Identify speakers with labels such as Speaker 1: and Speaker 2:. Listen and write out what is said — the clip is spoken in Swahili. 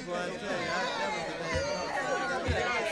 Speaker 1: Boy, I tell you, that was a bad talk.